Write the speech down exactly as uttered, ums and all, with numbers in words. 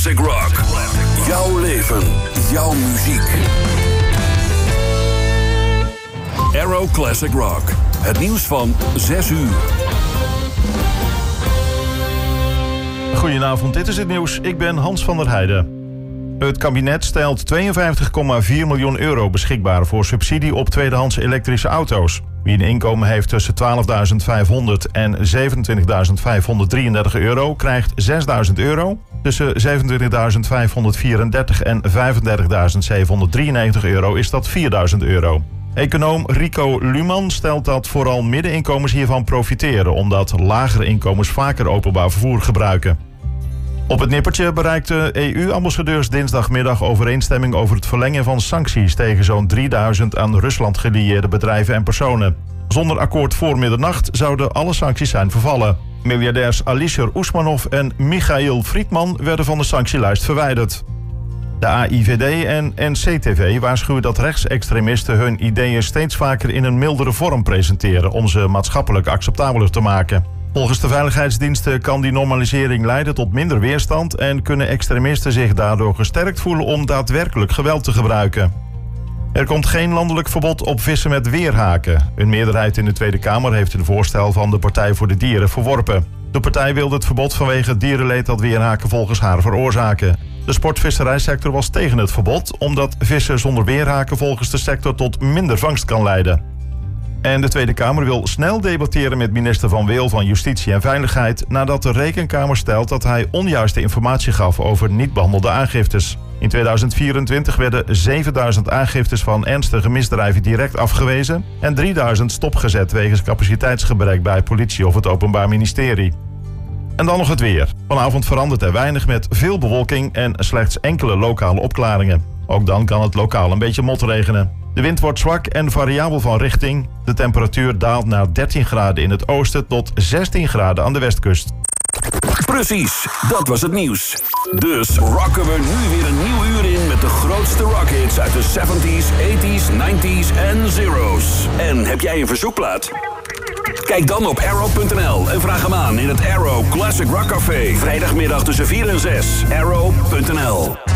Classic Rock. Jouw leven, jouw muziek. Arrow Classic Rock. Het nieuws van zes uur. Goedenavond, dit is het nieuws. Ik ben Hans van der Heijden. Het kabinet stelt tweeënvijftig komma vier miljoen euro beschikbaar voor subsidie op tweedehands elektrische auto's. Wie een inkomen heeft tussen twaalfduizend vijfhonderd en zevenentwintigduizend vijfhonderddrieëndertig euro krijgt zesduizend euro. Tussen zevenentwintigduizend vijfhonderdvierendertig en vijfendertigduizend zevenhonderddrieënnegentig euro is dat vierduizend euro. Econoom Rico Luman stelt dat vooral middeninkomens hiervan profiteren, omdat lagere inkomens vaker openbaar vervoer gebruiken. Op het nippertje bereikten E U-ambassadeurs dinsdagmiddag overeenstemming over het verlengen van sancties tegen zo'n drieduizend aan Rusland gelieerde bedrijven en personen. Zonder akkoord voor middernacht zouden alle sancties zijn vervallen. Miljardairs Alisher Usmanov en Michail Friedman werden van de sanctielijst verwijderd. De A I V D en N C T V waarschuwen dat rechtsextremisten hun ideeën steeds vaker in een mildere vorm presenteren om ze maatschappelijk acceptabeler te maken. Volgens de veiligheidsdiensten kan die normalisering leiden tot minder weerstand en kunnen extremisten zich daardoor gesterkt voelen om daadwerkelijk geweld te gebruiken. Er komt geen landelijk verbod op vissen met weerhaken. Een meerderheid in de Tweede Kamer heeft een voorstel van de Partij voor de Dieren verworpen. De partij wilde het verbod vanwege het dierenleed dat weerhaken volgens haar veroorzaken. De sportvisserijsector was tegen het verbod, omdat vissen zonder weerhaken volgens de sector tot minder vangst kan leiden. En de Tweede Kamer wil snel debatteren met minister Van Weel van Justitie en Veiligheid nadat de Rekenkamer stelt dat hij onjuiste informatie gaf over niet behandelde aangiftes. In tweeduizend vierentwintig werden zevenduizend aangiftes van ernstige misdrijven direct afgewezen en drieduizend stopgezet wegens capaciteitsgebrek bij politie of het Openbaar Ministerie. En dan nog het weer. Vanavond verandert er weinig met veel bewolking en slechts enkele lokale opklaringen. Ook dan kan het lokaal een beetje motregenen. De wind wordt zwak en variabel van richting. De temperatuur daalt naar dertien graden in het oosten tot zestien graden aan de westkust. Precies, dat was het nieuws. Dus rocken we nu weer een nieuw uur in met de grootste rockhits uit de zeventies, tachtiger, negentiger en zero's. En heb jij een verzoekplaat? Kijk dan op arrow punt n l en vraag hem aan in het Arrow Classic Rock Café. Vrijdagmiddag tussen vier en zes. arrow punt n l